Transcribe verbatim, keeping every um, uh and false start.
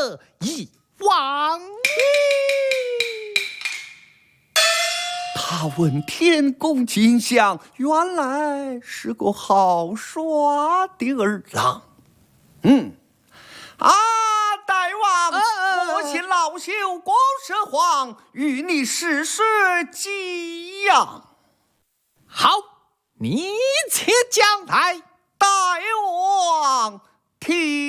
得一忘。 他问天公金相，原来是个好耍的儿郎。嗯，啊，大王， 呃我请老朽光蛇皇与你试试技呀。 好，你且将来。 大王听。